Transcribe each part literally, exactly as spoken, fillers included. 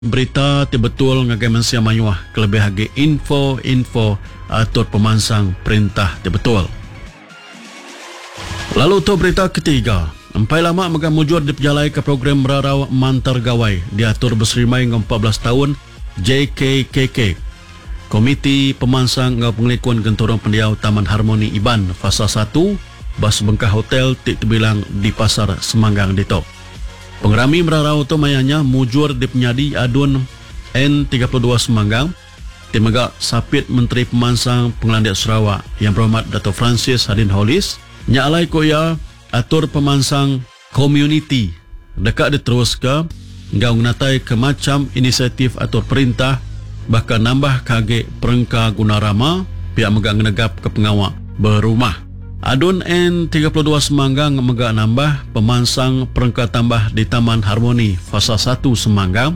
Berita betul ngagai Malaysia mayuah kelebih hagi info-info atur pemansang perintah betul. Lalu tu berita ketiga. Empai lama megah mujur diperjalai ke program merarau mantar gawai diatur berserimai dengan empat belas tahun J K K K. Komiti Pemansang ngau pengelikuan gentorong pendiau Taman Harmoni Iban fasa satu bas bengkah hotel tik terbilang di pasar Semanggang dito. Pengerami merarau tu mayanya mujur di penyadi adun N tiga puluh dua Semanggang timegak sapit Menteri Pemansang Pengelandian Sarawak yang berhormat Dato' Francis Hadin Hollis nyalai koya atur pemansang community dekat diterus ke ngau ngatai ke macam inisiatif atur perintah bahkan nambah kage perengka gunarama pihak megak ngenegap ke pengawak berumah. Adun N tiga puluh dua Semanggang megak nambah pemansang perengka tambah di Taman Harmoni fasa satu Semanggang.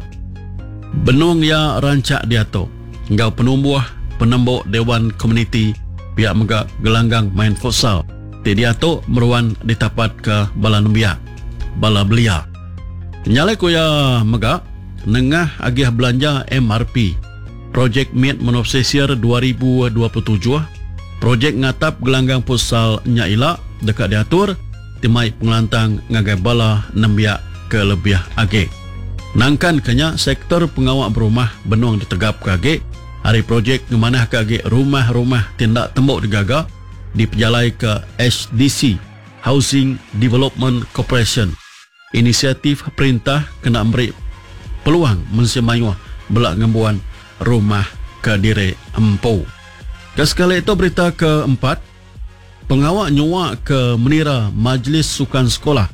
Benung ya rancak diato ngau penumbuh penembok Dewan Komuniti pihak megak gelanggang main futsal. Ti diato meruan ditapat ke bala nembiak bala belia. Nyalai koya megak nengah agih belanja M R P Projek Meet Monopsesir dua ribu dua puluh tujuh. Projek ngatap gelanggang futsal nyaila dekat diatur timai pengelantang ngagai bala nembiak ke lebih age. Nangkan kenya sektor pengawak berumah benuang ditegap ke age. Hari projek ngemanah ke age rumah-rumah tindak tembok digaga diperjalai ke H D C Housing Development Corporation. Inisiatif perintah kena memberi peluang mensemayuh belak ngembuan rumah ke diri empu. Sekali itu berita keempat, pengawak nyuak ke menira Majlis Sukan Sekolah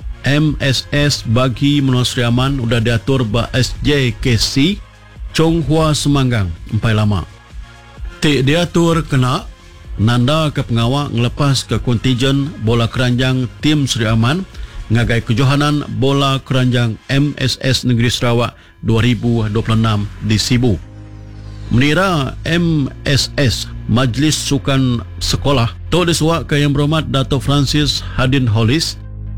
M S S bagi Menua Seri Aman sudah diatur ba S J K C Chonghua Semanggang empai lama. Tik diatur kena nanda ke pengawak ngelepas ke kontijen bola keranjang tim Seri Aman ngagai kejohanan bola keranjang M S S Negeri Sarawak dua ribu dua puluh enam di Sibu. Menira M S S Majlis Sukan Sekolah tu disuak ke yang berhormat Dato' Francis Hadin Hollis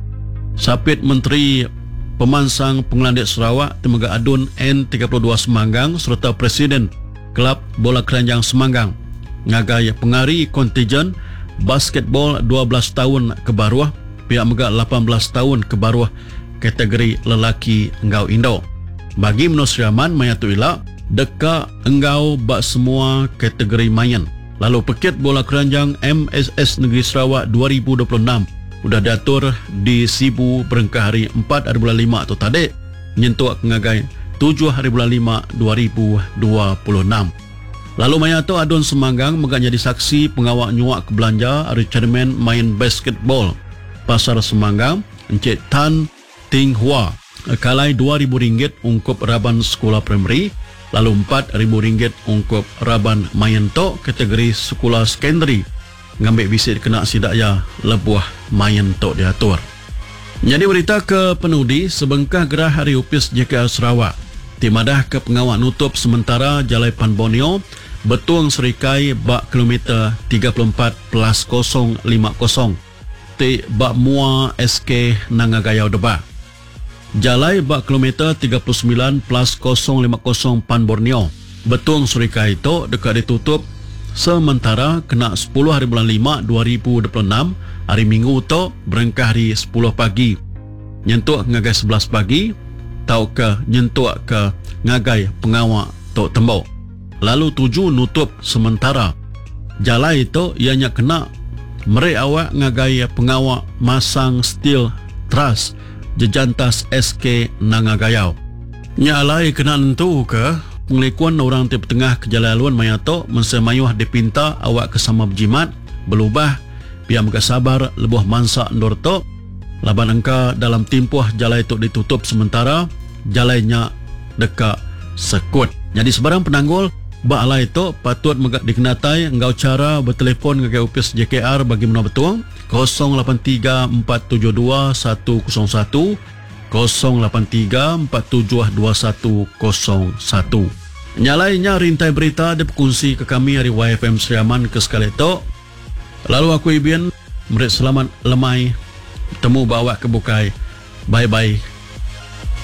sapit Menteri Pemansang Pengelandian Sarawak temega adun N tiga puluh dua Semanggang serta Presiden Kelab Bola Keranjang Semanggang ngagai pengari kontijen basketball dua belas tahun ke bawah pihak mega lapan belas tahun ke bawah kategori lelaki engau Indo. Bagi Menua Seri Aman mayatu ilak deka engau bak semua kategori main. Lalu peket bola keranjang M S S Negeri Sarawak dua ribu dua puluh enam sudah diatur di Sibu berengkah hari empat hari bulan lima atau tadi nyentuh ngagai tujuh hari bulan lima dua ribu dua puluh enam. Lalu mayatu adun Semanggang megak jadi saksi pengawak nyuak ke belanja hari cermin main basketball pasar Semanggang Encik Tan Ting Hua kalai dua ribu ringgit ungkup raban sekolah primary. Lalu empat ribu ringgit ungkup raban main tok kategori sekolah sekondari ngambil visit kena sidakya lebuah main tok diatur. Jadi berita ke penudi sebengkah gerah hari upis J K R Sarawak timadah ke pengawak nutup sementara Jalai Pan Borneo betuang serikai bak kilometer tiga puluh empat plus kosong lima kosong ti bak mua S K Nangagayau Debak. Jalai bak kilometer tiga puluh sembilan plus kosong lima kosong Pan Borneo. Betung Surika itu dekat ditutup sementara kena sepuluh hari bulan lima dua ribu dua puluh enam hari Minggu itu berengkah hari sepuluh pagi. Nyentuh ngagai sebelas pagi tau ke nyentuh ke ngagai pengawak tok tembok. Lalu tujuh nutup sementara. Jalai itu ianya kena meri awak ngagai pengawak masang steel truss jejantas S K Nangagayau. Nyalai kena nentu ke pengelikuan orang tip tengah kejalaluan mayato mensemayuh dipinta awak kesama berjimat berubah biar mereka sabar lebuh mansa ndor to laban engka dalam timpuh jalai tu ditutup sementara jalainya dekat sekut. Jadi sebarang penanggul bak alai tu patut megak dikenatai engkau cara bertelefon ke ofis J K R bagi menua betuang kosong lapan tiga empat tujuh dua satu kosong satu kosong lapan tiga empat tujuh dua satu kosong satu. Nyalainya rintai berita dipekungsi ke kami hari Y F M Seri Aman ke sekali itu. Lalu aku Ibian merit selamat lemai temu bawa ke bukai. Bye bye.